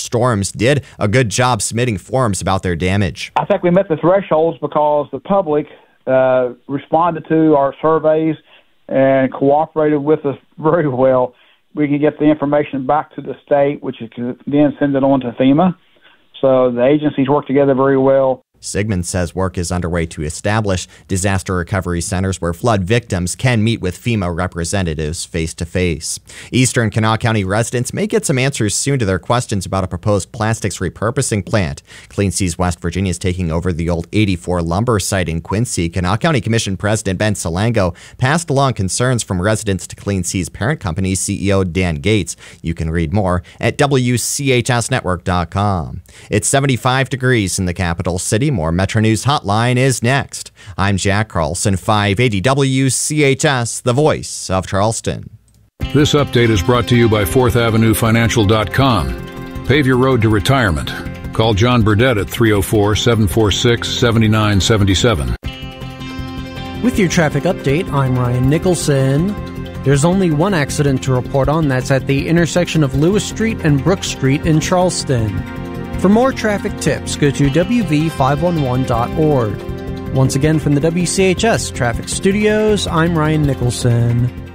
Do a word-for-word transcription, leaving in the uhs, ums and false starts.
storms did a good job submitting forms about their damage. I think we met the thresholds because the public uh, responded to our surveys and cooperated with us very well. We can get the information back to the state, which can then send it on to FEMA. So the agencies work together very well. Sigmund says work is underway to establish disaster recovery centers where flood victims can meet with FEMA representatives face-to-face. Eastern Kanawha County residents may get some answers soon to their questions about a proposed plastics repurposing plant. Clean Seas West Virginia is taking over the old eighty-four lumber site in Quincy. Kanawha County Commission President Ben Salango passed along concerns from residents to Clean Seas parent company C E O Dan Gates. You can read more at W C H S network dot com. It's seventy-five degrees in the capital city. More Metro News Hotline is next. I'm Jack Carlson, five eighty W C H S, the voice of Charleston. This update is brought to you by fourth avenue financial dot com. Pave your road to retirement. Call John Burdett at three oh four, seven four six, seven nine seven seven. With your traffic update, I'm Ryan Nicholson. There's only one accident to report on. That's at the intersection of Lewis Street and Brook Street in Charleston. For more traffic tips, go to W V five one one dot org. Once again from the W C H S Traffic Studios, I'm Ryan Nicholson.